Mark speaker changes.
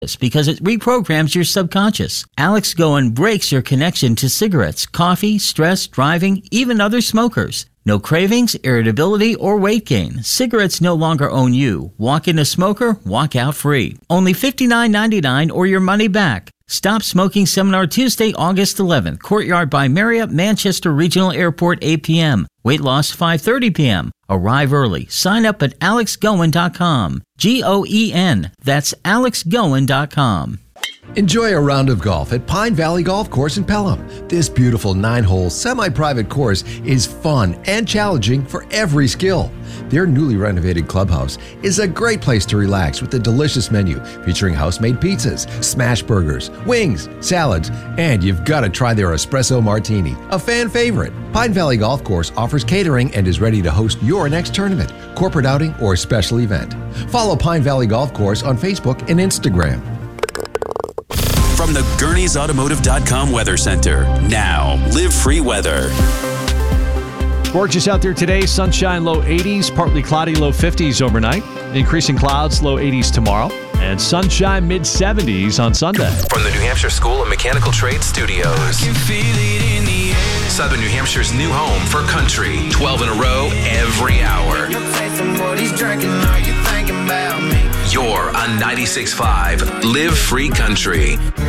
Speaker 1: because it reprograms your subconscious. Alex Goen breaks your connection to cigarettes, coffee, stress, driving, even other smokers. No cravings, irritability, or weight gain. Cigarettes no longer own you. Walk in a smoker, walk out free. Only $59.99 or your money back. Stop Smoking Seminar Tuesday, August 11th. Courtyard by Marriott, Manchester Regional Airport, 8 p.m. Weight loss, 5:30 p.m. Arrive early. Sign up at alexgoen.com. Goen. That's alexgoen.com.
Speaker 2: Enjoy a round of golf at Pine Valley Golf Course in Pelham. This beautiful 9-hole semi-private course is fun and challenging for every skill. Their newly renovated clubhouse is a great place to relax with a delicious menu featuring house-made pizzas, smash burgers, wings, salads, and you've got to try their espresso martini, a fan favorite. Pine Valley Golf Course offers catering and is ready to host your next tournament, corporate outing, or special event. Follow Pine Valley Golf Course on Facebook and Instagram.
Speaker 3: From the Gurney'sAutomotive.com Weather Center. Now, Live Free Weather.
Speaker 4: Gorgeous out there today. Sunshine, low 80s. Partly cloudy, low 50s overnight. Increasing clouds, low 80s tomorrow. And sunshine, mid 70s on Sunday.
Speaker 5: From the New Hampshire School of Mechanical Trades Studios. Southern New Hampshire's new home for country. 12 in a row, every hour. You're on 96.5 Live Free Country.